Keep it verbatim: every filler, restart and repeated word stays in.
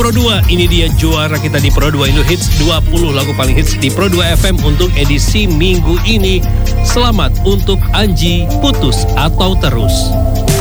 Pro dua, ini dia juara kita di Pro dua Indo Hits, dua puluh lagu paling hits di Pro dua F M untuk edisi minggu ini. Selamat untuk Anji, Putus atau Terus.